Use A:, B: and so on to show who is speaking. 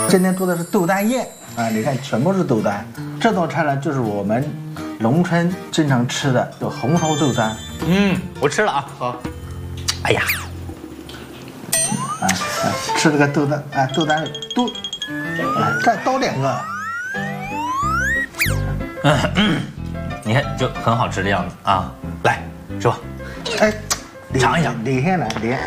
A: 今天做的是豆蛋宴啊，你看全部是豆蛋。这道菜呢，就是我们农村经常吃的，叫红烧豆蛋。
B: 我吃了啊。
A: 好，
B: 哎呀，
A: 吃这个豆蛋啊，豆蛋多，再倒2个。
B: 你看就很好吃的样子啊。来，吃吧。
A: 哎，
B: 尝一下
A: 连下来连。